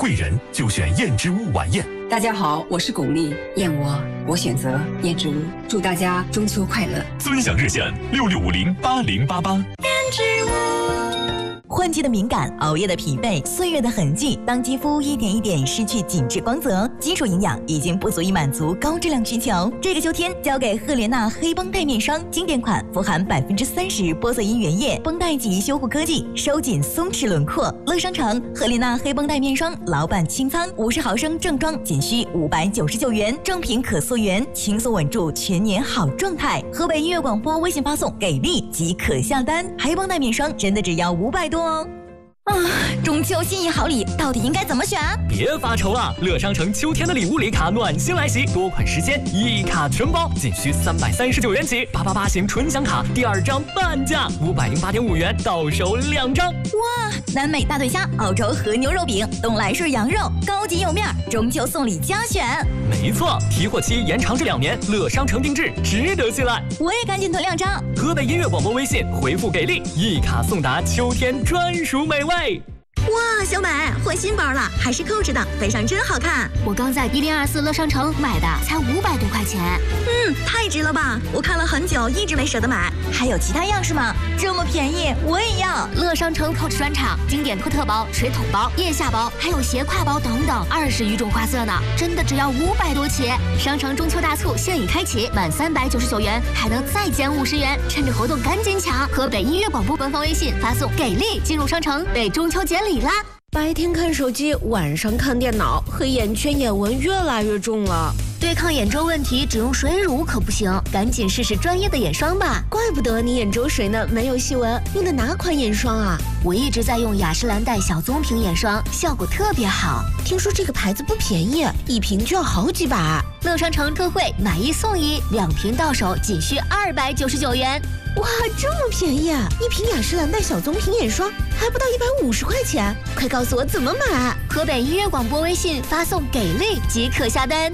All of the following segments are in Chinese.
贵人就选燕之屋晚宴。 大家好，我是巩俐，燕窝我选择燕之屋，祝大家中秋快乐。 尊享热线66508088。燕之屋。 换季的敏感，熬夜的疲惫，岁月的痕迹，当肌肤一点一点失去紧致光泽，基础营养已经不足以满足高质量需求。这个秋天，交给赫莲娜黑绷带面霜，经典款，富含30%玻色因原液，绷带级修护科技，收紧松弛轮廓。乐商城赫莲娜黑绷带面霜，老板清仓，50毫升正装仅需599元，正品可溯源，轻松稳住全年好状态。河北音乐广播微信发送给力即可下单，黑绷带面霜真的只要500多哦。中秋心意好礼到底应该怎么选？ 别发愁了，乐商城秋天的礼物礼卡暖心来袭，多款时间一卡全包，仅需339元起。888型纯享卡第2张半价，508.5元到手2张。 哇，南美大对虾、澳洲和牛肉饼、东来顺羊肉，高级有面，中秋送礼佳选。 没错，提货期延长至2年，乐商城定制，值得信赖。 我也赶紧囤2张。 河北音乐广播微信回复给力，一卡送达秋天专属美味。 哇，小美换新包了，还是扣着的，背上真好看。 我刚在1024乐商城买的，才500多块钱。 太值了吧！我看了很久，一直没舍得买。还有其他样式吗？这么便宜，我也要。 乐商城 Coach 专场，经典托特包、水桶包、腋下包，还有斜挎包等等，20余种花色呢，真的只要500多起。商城中秋大促现已开启，满399元还能再减50元，趁着活动赶紧抢！河北音乐广播官方微信发送给力，进入商城被中秋节礼啦！ 白天看手机，晚上看电脑，黑眼圈、眼纹越来越重了。 对抗眼周问题，只用水乳可不行，赶紧试试专业的眼霜吧。 怪不得你眼周水呢没有细纹，用的哪款眼霜啊？ 我一直在用雅诗兰黛小棕瓶眼霜，效果特别好。 听说这个牌子不便宜，一瓶就要好几百。 乐商城特惠，买1送1，2瓶到手仅需299元。 哇，这么便宜啊！一瓶雅诗兰黛小棕瓶眼霜还不到150块钱，快告诉我怎么买！ 河北音乐广播微信发送给力即可下单。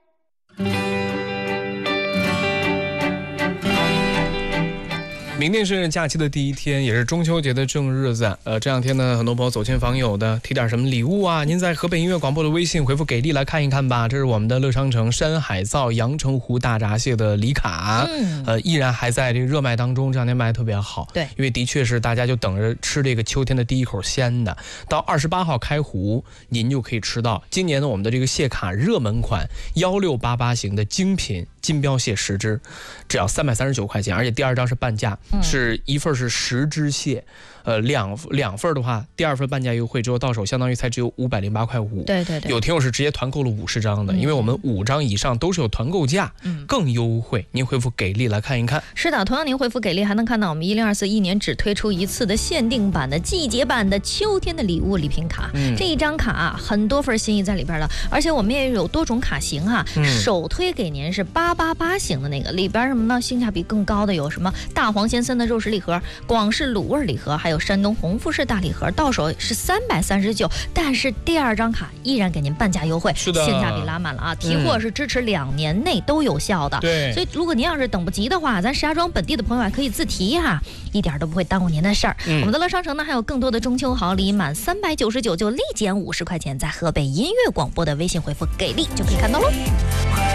明天是假期的第1天，也是中秋节的正日子。这两天呢，很多朋友走亲访友的，提点什么礼物啊？您在河北音乐广播的微信回复给力来看一看吧。这是我们的乐商城山海灶阳澄湖大闸蟹的礼卡，依然还在这个热卖当中，这两天卖的特别好。 对， 因为的确是大家就等着吃这个秋天的第一口鲜的。到28号开湖，您就可以吃到今年的我们的这个蟹卡热门款1688型的精品金标蟹10只，只要339块钱，而且第2张是半价。是一份是10只蟹，两份的话，第2份半价优惠之后到手，相当于才只有508块5。 对， 有听友是直接团购了50张的，因为我们5张以上都是有团购价，更优惠。您回复给力来看一看。 是的，同样您回复给力还能看到我们1024一年只推出1次的限定版的季节版的秋天的礼物礼品卡。这一张卡很多份心意在里边了，而且我们也有多种卡型首推给您是888型的那个，里边什么呢？性价比更高的有什么大黄鲜森的肉食礼盒、广式卤味礼盒，还有山东红富士大礼盒，到手是339，但是第2张卡依然给您半价优惠， 是的， 性价比拉满了啊！提货是支持2年内都有效的， 对， 所以如果您要是等不及的话，咱石家庄本地的朋友还可以自提一点都不会耽误您的事儿。我们的乐商城呢还有更多的中秋好礼，满399就立减50块钱，在河北音乐广播的微信回复给力就可以看到喽。